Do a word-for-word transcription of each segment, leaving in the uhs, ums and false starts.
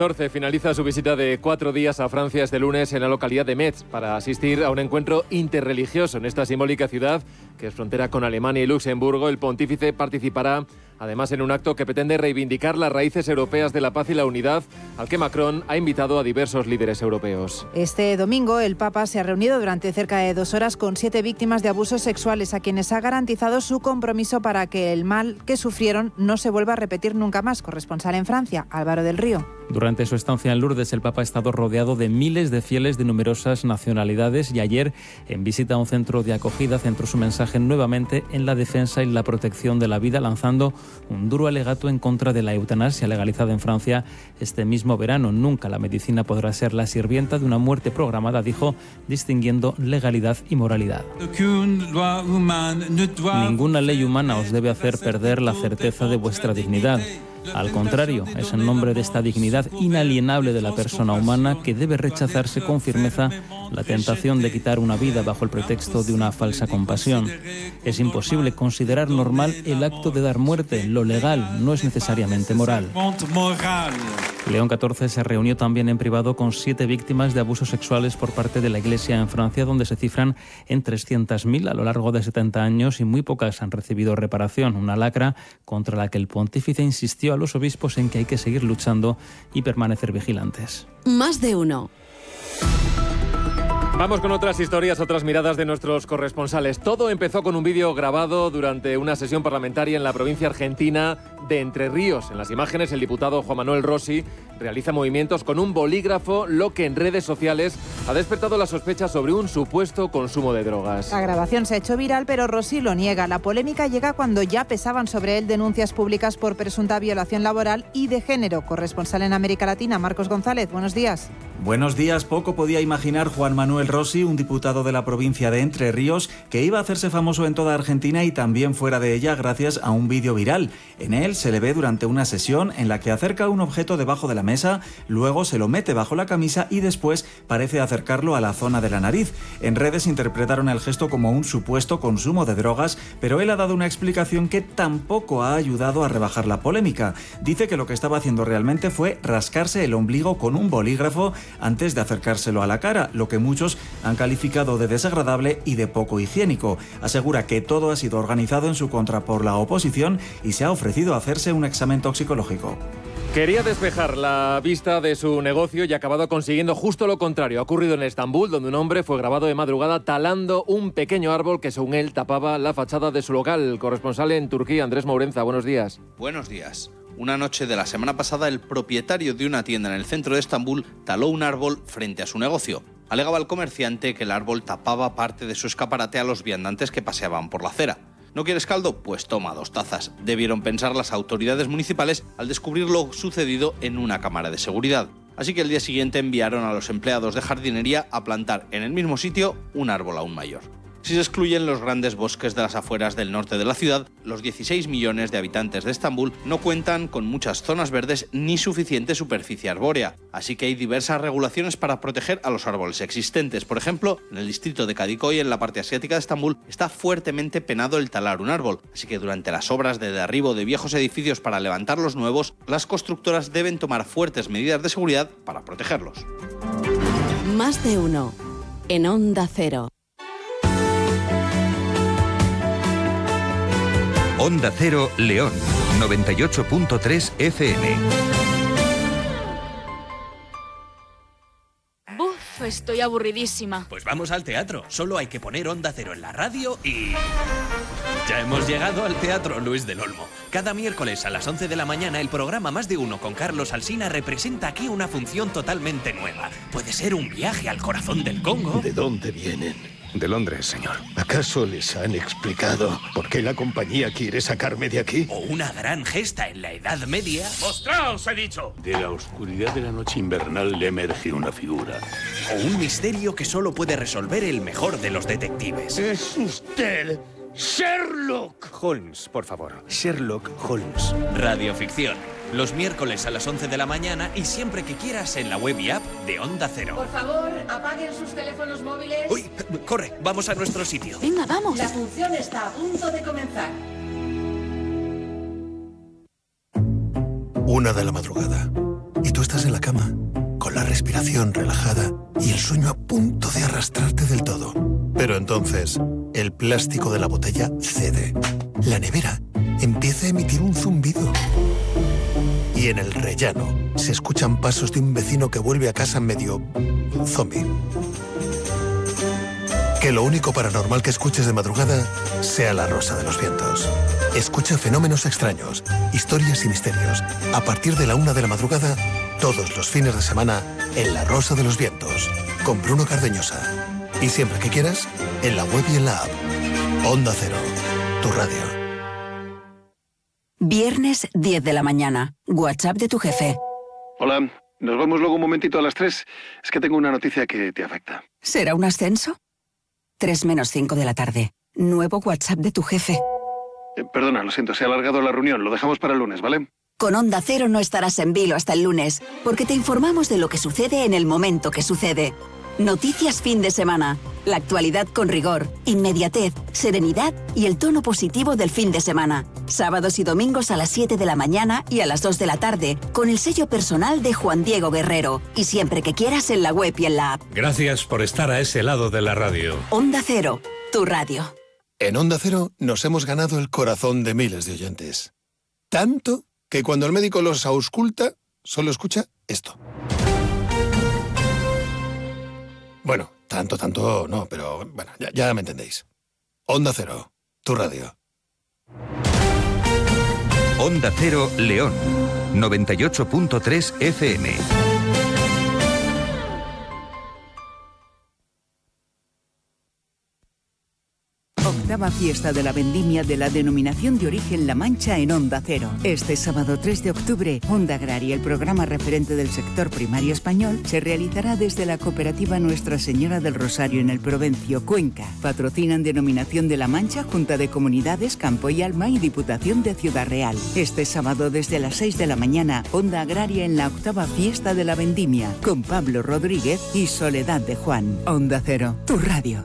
catorce finaliza su visita de cuatro días a Francia este lunes en la localidad de Metz para asistir a un encuentro interreligioso en esta simbólica ciudad que es frontera con Alemania y Luxemburgo. El pontífice participará además en un acto que pretende reivindicar las raíces europeas de la paz y la unidad, al que Macron ha invitado a diversos líderes europeos. Este domingo el Papa se ha reunido durante cerca de dos horas con siete víctimas de abusos sexuales a quienes ha garantizado su compromiso para que el mal que sufrieron no se vuelva a repetir nunca más. Corresponsal en Francia, Álvaro del Río. Durante su estancia en Lourdes, el Papa ha estado rodeado de miles de fieles de numerosas nacionalidades y ayer, en visita a un centro de acogida, centró su mensaje nuevamente en la defensa y la protección de la vida, lanzando un duro alegato en contra de la eutanasia legalizada en Francia este mismo verano. Nunca la medicina podrá ser la sirvienta de una muerte programada, dijo, distinguiendo legalidad y moralidad. Ninguna ley humana os debe hacer perder la certeza de vuestra dignidad. Al contrario, es en nombre de esta dignidad inalienable de la persona humana que debe rechazarse con firmeza la tentación de quitar una vida bajo el pretexto de una falsa compasión. Es imposible considerar normal el acto de dar muerte. Lo legal no es necesariamente moral. León catorce se reunió también en privado con siete víctimas de abusos sexuales por parte de la Iglesia en Francia, donde se cifran en trescientas mil a lo largo de setenta años y muy pocas han recibido reparación. Una lacra contra la que el pontífice insistió a los obispos en que hay que seguir luchando y permanecer vigilantes. Más de uno. Vamos con otras historias, otras miradas de nuestros corresponsales. Todo empezó con un vídeo grabado durante una sesión parlamentaria en la provincia argentina de Entre Ríos. En las imágenes, el diputado Juan Manuel Rossi realiza movimientos con un bolígrafo, lo que en redes sociales ha despertado la sospecha sobre un supuesto consumo de drogas. La grabación se ha hecho viral, pero Rossi lo niega. La polémica llega cuando ya pesaban sobre él denuncias públicas por presunta violación laboral y de género. Corresponsal en América Latina, Marcos González, buenos días. Buenos días. Poco podía imaginar Juan Manuel Rossi, un diputado de la provincia de Entre Ríos, que iba a hacerse famoso en toda Argentina y también fuera de ella gracias a un vídeo viral. En él se le ve durante una sesión en la que acerca un objeto debajo de la mesa, luego se lo mete bajo la camisa y después parece acercarlo a la zona de la nariz. En redes interpretaron el gesto como un supuesto consumo de drogas, pero él ha dado una explicación que tampoco ha ayudado a rebajar la polémica. Dice que lo que estaba haciendo realmente fue rascarse el ombligo con un bolígrafo antes de acercárselo a la cara, lo que muchos han calificado de desagradable y de poco higiénico. Asegura que todo ha sido organizado en su contra por la oposición y se ha ofrecido a hacerse un examen toxicológico. Quería despejar la vista de su negocio y ha acabado consiguiendo justo lo contrario. Ha ocurrido en Estambul, donde un hombre fue grabado de madrugada talando un pequeño árbol que, según él, tapaba la fachada de su local. Corresponsal en Turquía, Andrés Mourenza, buenos días. Buenos días. Una noche de la semana pasada, el propietario de una tienda en el centro de Estambul taló un árbol frente a su negocio. Alegaba el comerciante que el árbol tapaba parte de su escaparate a los viandantes que paseaban por la acera. ¿No quieres caldo? Pues toma dos tazas. Debieron pensar las autoridades municipales al descubrir lo sucedido en una cámara de seguridad. Así que el día siguiente enviaron a los empleados de jardinería a plantar en el mismo sitio un árbol aún mayor. Si se excluyen los grandes bosques de las afueras del norte de la ciudad, los dieciséis millones de habitantes de Estambul no cuentan con muchas zonas verdes ni suficiente superficie arbórea, así que hay diversas regulaciones para proteger a los árboles existentes. Por ejemplo, en el distrito de Kadıköy, en la parte asiática de Estambul, está fuertemente penado el talar un árbol, así que durante las obras de derribo de viejos edificios para levantar los nuevos, las constructoras deben tomar fuertes medidas de seguridad para protegerlos. Más de uno. En Onda Cero. Onda Cero León, noventa y ocho punto tres F M. Buf, estoy aburridísima. Pues vamos al teatro. Solo hay que poner Onda Cero en la radio y... ya hemos llegado al Teatro Luis del Olmo. Cada miércoles a las once de la mañana, el programa Más de Uno con Carlos Alsina representa aquí una función totalmente nueva. Puede ser un viaje al corazón del Congo. ¿De dónde vienen? De Londres, señor. ¿Acaso les han explicado por qué la compañía quiere sacarme de aquí? O una gran gesta en la Edad Media. ¡Mostraos, he dicho! De la oscuridad de la noche invernal le emerge una figura. O un misterio que solo puede resolver el mejor de los detectives. ¡Es usted Sherlock Holmes, por favor. Sherlock Holmes. Radioficción. Los miércoles a las once de la mañana y siempre que quieras en la web y app de Onda Cero. Por favor, apaguen sus teléfonos móviles. ¡Uy! Corre, vamos a nuestro sitio. Venga, vamos. La función está a punto de comenzar. Una de la madrugada. y tú estás en la cama, con la respiración relajada y el sueño a punto de arrastrarte del todo. Pero entonces, el plástico de la botella cede. La nevera empieza a emitir un zumbido. Y en el rellano se escuchan pasos de un vecino que vuelve a casa medio zombie. Que lo único paranormal que escuches de madrugada sea La Rosa de los Vientos. Escucha fenómenos extraños, historias y misterios. A partir de la una de la madrugada, todos los fines de semana, en La Rosa de los Vientos, con Bruno Cardeñosa. Y siempre que quieras, en la web y en la app. Onda Cero, tu radio. Viernes diez de la mañana. WhatsApp de tu jefe. Hola, nos vamos luego un momentito a las tres. Es que tengo una noticia que te afecta. ¿Será un ascenso? tres menos cinco de la tarde. Nuevo WhatsApp de tu jefe. Eh, perdona, lo siento, se ha alargado la reunión. Lo dejamos para el lunes, ¿vale? Con Onda Cero no estarás en vilo hasta el lunes, porque te informamos de lo que sucede en el momento que sucede. Noticias fin de semana. La actualidad con rigor, inmediatez, serenidad y el tono positivo del fin de semana. Sábados y domingos a las siete de la mañana y a las dos de la tarde, con el sello personal de Juan Diego Guerrero. Y siempre que quieras en la web y en la app. Gracias por estar a ese lado de la radio. Onda Cero, tu radio. En Onda Cero nos hemos ganado el corazón de miles de oyentes. Tanto que cuando el médico los ausculta, solo escucha esto. Bueno, tanto, tanto no, pero bueno, ya, ya me entendéis. Onda Cero, tu radio. Onda Cero León, noventa y ocho punto tres F M. Octava fiesta de la vendimia de la denominación de origen La Mancha en Onda Cero. Este sábado tres de octubre, Onda Agraria, el programa referente del sector primario español, se realizará desde la cooperativa Nuestra Señora del Rosario en el Provencio, Cuenca. Patrocinan Denominación de La Mancha, Junta de Comunidades, Campo y Alma y Diputación de Ciudad Real. Este sábado desde las seis de la mañana, Onda Agraria en la octava fiesta de la vendimia, con Pablo Rodríguez y Soledad de Juan. Onda Cero, tu radio.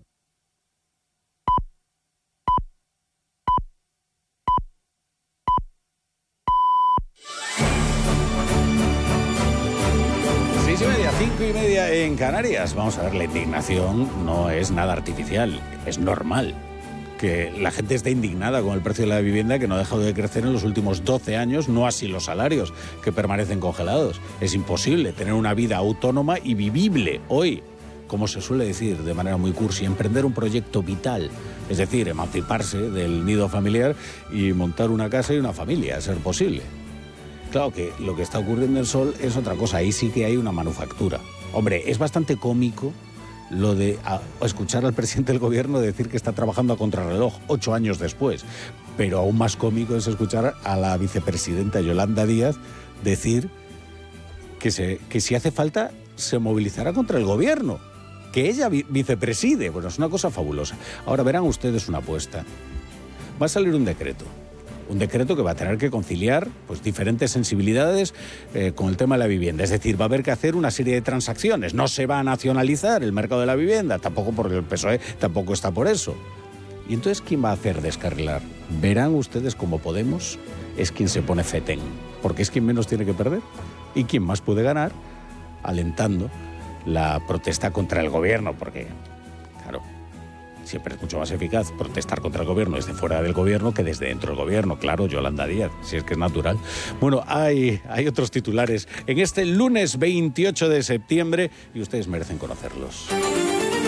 Seis y media, cinco y media en Canarias. Vamos a ver, la indignación no es nada artificial, es normal que la gente esté indignada con el precio de la vivienda, que no ha dejado de crecer en los últimos doce años, no así los salarios, que permanecen congelados. Es imposible tener una vida autónoma y vivible hoy, como se suele decir de manera muy cursi, emprender un proyecto vital, es decir, emanciparse del nido familiar y montar una casa y una familia, a ser posible. Claro que lo que está ocurriendo en Sol es otra cosa, ahí sí que hay una manufactura. Hombre, es bastante cómico lo de a, escuchar al presidente del gobierno decir que está trabajando a contrarreloj ocho años después, pero aún más cómico es escuchar a la vicepresidenta Yolanda Díaz decir que, se, que si hace falta se movilizará contra el gobierno, que ella vi, vicepreside. Bueno, es una cosa fabulosa. Ahora verán ustedes una apuesta. Va a salir un decreto. Un decreto que va a tener que conciliar pues, diferentes sensibilidades eh, con el tema de la vivienda. Es decir, va a haber que hacer una serie de transacciones. No se va a nacionalizar el mercado de la vivienda, tampoco porque el P S O E tampoco está por eso. ¿Y entonces quién va a hacer descarrilar? Verán ustedes como Podemos es quien se pone fetén, porque es quien menos tiene que perder y quien más puede ganar, alentando la protesta contra el gobierno, porque, claro, siempre es mucho más eficaz protestar contra el gobierno desde fuera del gobierno que desde dentro del gobierno. Claro, Yolanda Díaz, si es que es natural. Bueno, hay, hay otros titulares en este lunes veintiocho de septiembre y ustedes merecen conocerlos.